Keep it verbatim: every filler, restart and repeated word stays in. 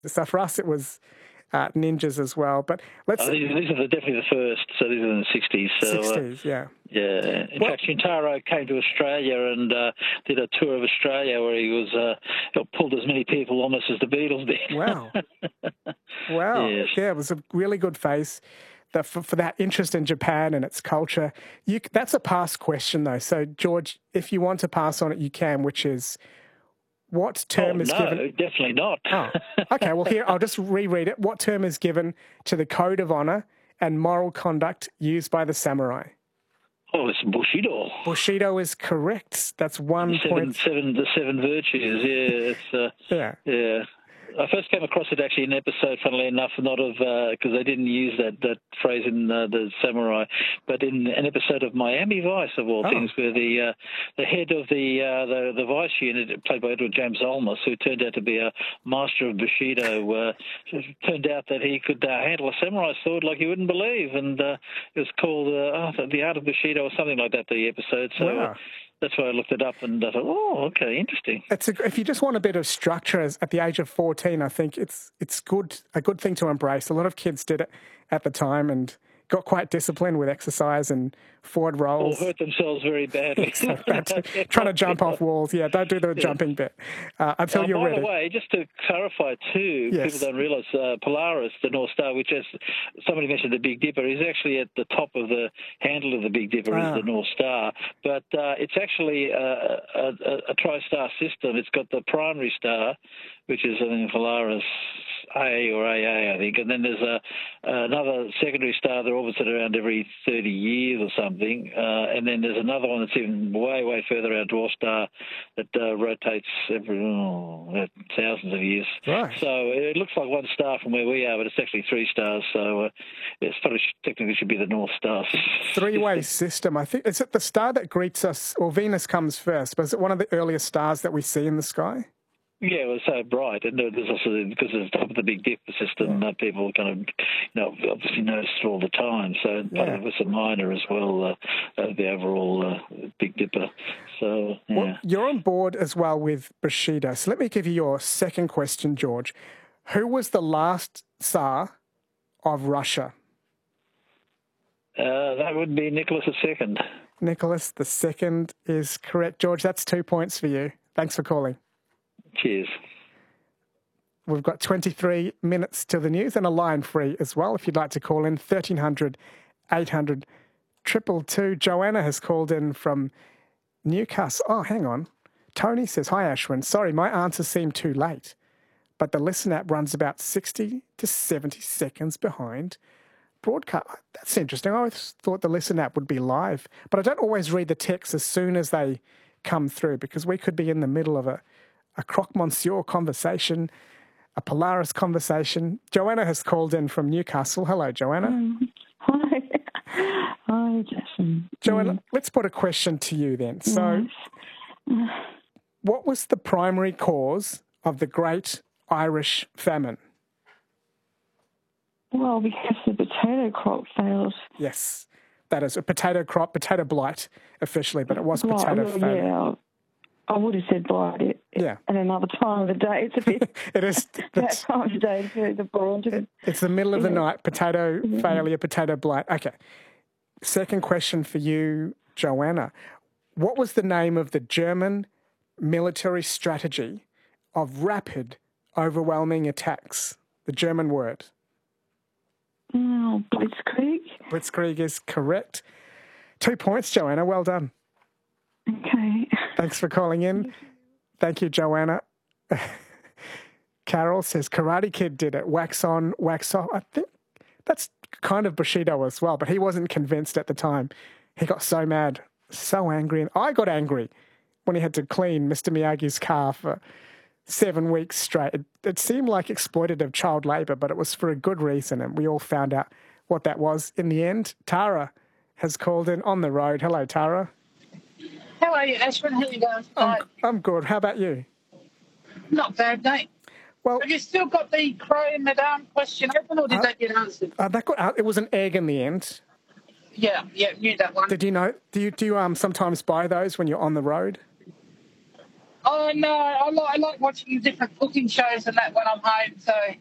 So for us, it was uh, ninjas as well. But let's... Oh, these, these are the, definitely the first, so these are in the sixties. So, sixties, uh, yeah. Yeah. In well, fact, Shintaro came to Australia and uh, did a tour of Australia where he was uh, pulled as many people almost as the Beatles did. Wow. Wow. Yes. Yeah, it was a really good face. That for, for that interest in Japan and its culture. You, that's a pass question, though. So, George, if you want to pass on it, you can, which is, what term oh, is no, given... No, definitely not. Oh, okay. Well, here, I'll just reread it. What term is given to the code of honor and moral conduct used by the samurai? Oh, it's Bushido. Bushido is correct. That's one seven, point. Seven, the seven virtues, yeah. It's, uh, yeah. Yeah. I first came across it actually in an episode, funnily enough, not of, because uh, they didn't use that, that phrase in uh, the Samurai, but in an episode of Miami Vice, of all oh. things, where the uh, the head of the, uh, the the Vice unit, played by Edward James Olmos, who turned out to be a master of Bushido, uh, turned out that he could uh, handle a samurai sword like you wouldn't believe, and uh, it was called uh, oh, The Art of Bushido or something like that, the episode. So. Wow. Uh, That's why I looked it up and I thought, oh, okay, interesting. It's a, if you just want a bit of structure as, at the age of fourteen, I think it's it's good a good thing to embrace. A lot of kids did it at the time and got quite disciplined with exercise and forward rolls. Or hurt themselves very badly. so trying to jump off walls. Yeah, don't do the yeah. jumping bit uh, until uh, you're by ready. By the way, just to clarify too, yes. people don't realise uh, Polaris, the North Star, which is, somebody mentioned the Big Dipper, is actually at the top of the handle of the Big Dipper ah. is the North Star. But uh, it's actually a, a, a, a tri-star system. It's got the primary star, which is I think Polaris A or A A, I think, and then there's a another secondary star that orbits it around every thirty years or something, uh, and then there's another one that's even way, way further out, dwarf star, that uh, rotates every oh, thousands of years. Right. So it looks like one star from where we are, but it's actually three stars. So uh, it's probably technically should be the North Star. Three-way system. I think is it the star that greets us, or Venus comes first? But is it one of the earliest stars that we see in the sky? Yeah, it was so bright, and there's also because it's top of the Big Dipper system, yeah. uh, people kind of, you know, obviously notice it all the time. So yeah. part of it's a minor as well, uh, uh, the overall uh, Big Dipper. So yeah. Well, you're on board as well with Bushido. So let me give you your second question, George. Who was the last Tsar of Russia? Uh, that would be Nicholas the Second. Nicholas the Second is correct, George. That's two points for you. Thanks for calling. Cheers. We've got twenty-three minutes to the news and a line free as well. If you'd like to call in, thirteen hundred, eight hundred, two two two. Joanna has called in from Newcastle. Oh, hang on. Tony says, hi, Ashwin. Sorry, my answer seemed too late, but the Listen app runs about sixty to seventy seconds behind broadcast. That's interesting. I always thought the Listen app would be live, but I don't always read the text as soon as they come through because we could be in the middle of a a croque monsieur conversation, a Polaris conversation. Joanna has called in from Newcastle. Hello, Joanna. Um, hi. Hi, Jason. Joanna, um, let's put a question to you then. So, yes. what was the primary cause of the Great Irish Famine? Well, because the potato crop failed. Yes, that is a potato crop, potato blight officially, but it was Blight, potato well, famine. Yeah, I would have said blight it yeah. at another time of the day. It's a bit it is that time of the day to the boil. It, it's the middle of the night, potato mm-hmm. failure, potato blight. Okay. Second question for you, Joanna. What was the name of the German military strategy of rapid, overwhelming attacks? The German word. Oh, Blitzkrieg. Blitzkrieg is correct. Two points, Joanna. Well done. Okay. Thanks for calling in. Thank you, Joanna. Carol says, Karate Kid did it. Wax on, wax off. I think that's kind of Bushido as well, but he wasn't convinced at the time. He got so mad, so angry. And I got angry when he had to clean Mister Miyagi's car for seven weeks straight. It, it seemed like exploitative child labour, but it was for a good reason, and we all found out what that was in the end. Tara has called in on the road. Hello, Tara. How are you, Ashwin? How are you going? I'm, I'm good. How about you? Not bad, mate. Well, have you still got the Crow Madame question open, or did uh, that get answered? Uh, that got out. It was an egg in the end. Yeah, yeah, knew that one. Did you know? Do you do you um sometimes buy those when you're on the road? Oh no, I like I like watching different cooking shows and that when I'm home. So